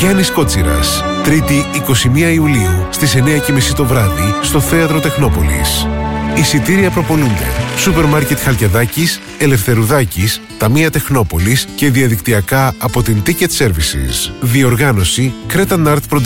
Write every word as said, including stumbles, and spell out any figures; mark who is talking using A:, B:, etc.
A: Γιάννης Κότσιρας. Τρίτη εικοστή πρώτη Ιουλίου στις εννιά και μισή το βράδυ στο Θέατρο Τεχνόπολης. Εισιτήρια προπολούνται. Σούπερ Μάρκετ Χαλκιδάκης, Ελευθερουδάκης, Ταμεία Τεχνόπολης και διαδικτυακά από την Ticket Services. Διοργάνωση Cretan Art Production.